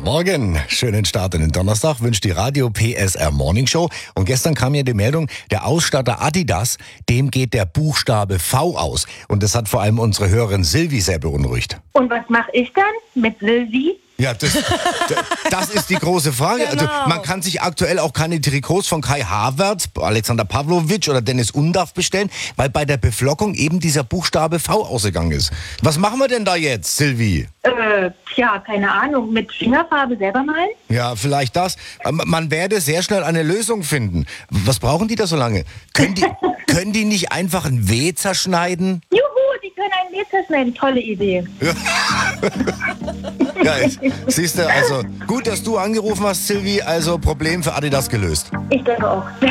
Morgen, schönen Start in den Donnerstag, wünscht die Radio PSR Morning Show. Und gestern kam ja die Meldung, der Ausstatter Adidas, dem geht der Buchstabe V aus. Und das hat vor allem unsere Hörerin Silvi sehr beunruhigt. Und was mache ich dann mit Silvi? Ja, das ist die große Frage. Genau. Also man kann sich aktuell auch keine Trikots von Kai Havertz, Alexander Pavlovic oder Dennis Undaff bestellen, weil bei der Beflockung eben dieser Buchstabe V ausgegangen ist. Was machen wir denn da jetzt, Silvi? Keine Ahnung. Mit Fingerfarbe selber malen? Ja, vielleicht das. Man werde sehr schnell eine Lösung finden. Was brauchen die da so lange? Können die nicht einfach ein W zerschneiden? Juhu, die können einen Meter schneiden. Tolle Idee. Ja, siehst du, also gut, dass du angerufen hast, Silvi. Also Problem für Adidas gelöst. Ich denke auch.